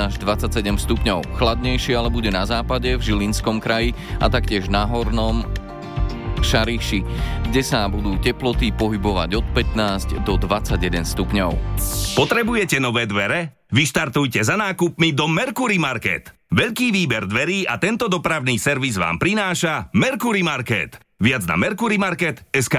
až 27 stupňov. Chladnejšie ale bude na západe, v Žilinskom kraji a taktiež na Hornom Šariši, kde sa budú teploty pohybovať od 15 do 21 stupňov. Potrebujete nové dvere? Vyštartujte za nákupmi do Mercury Market. Veľký výber dverí a tento dopravný servis vám prináša Mercury Market. Viac na mercurymarket.sk.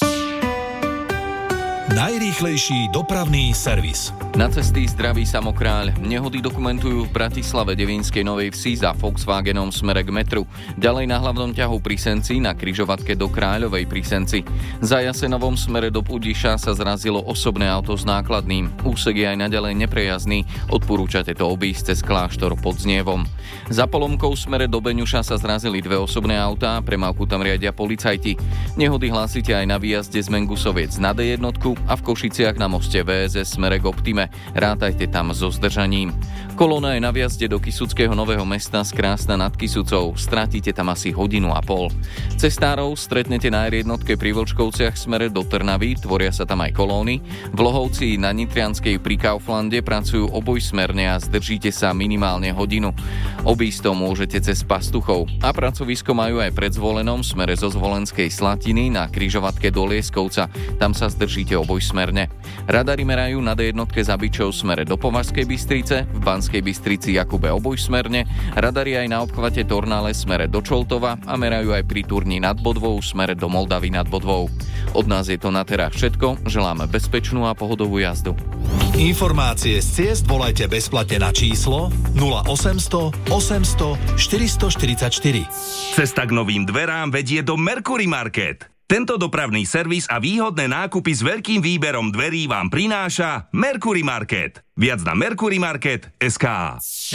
Najrýchlejší dopravný servis. Na cesty zdraví samokráľ. Nehody dokumentujú v Bratislave Devínskej Novej Vsi za Volkswagenom smere k metru. Ďalej na hlavnom ťahu pri Senci, na križovatke do Kráľovej pri Senci. Za Jasenovom smere do Pudiša sa zrazilo osobné auto s nákladným. Úsek je aj naďalej neprejazdný. Odporúčate to obísť cez kláštor pod Znievom. Za Polomkou smere do Beňuša sa zrazili dve osobné autá, premávku tam riadia policajti. Nehody hlásite aj na výjazde z Mengusoviec na D1 a v Košiciach na moste VSS smere k Optime. Rátajte tam so zdržaním. Kolóna je na viazde do Kysuckého Nového Mesta z Krásna nad Kysucou. Stratíte tam asi hodinu a pol. Cestárov stretnete na R1 pri Vlčkovciach smere do Trnavy, tvoria sa tam aj kolóny. V Lohovci na Nitrianskej pri Kauflande pracujú obojsmerne a zdržíte sa minimálne hodinu. Obísť to môžete cez Pastuchov. A pracovisko majú aj pred Zvolenom smere zo Zvolenskej Slatiny na križovatke do Lieskovca. Tam sa zdržíte obojsmerne. Radari merajú na D1 za Bičov smere do Považskej Bystrice, v Banskej Bystrici Jakube obojsmerne, radari aj na obchvate Tornále smere do Čoltova a merajú aj pri Turni nad Bodvou smere do Moldavy nad Bodvou. Od nás je to na teraz všetko, želáme bezpečnú a pohodovú jazdu. Informácie z ciest volajte bezplatne na číslo 0800 800 444. Cesta k novým dverám vedie do Mercury Market. Tento dopravný servis a výhodné nákupy s veľkým výberom dverí vám prináša Mercury Market. Viac na mercurymarket.sk.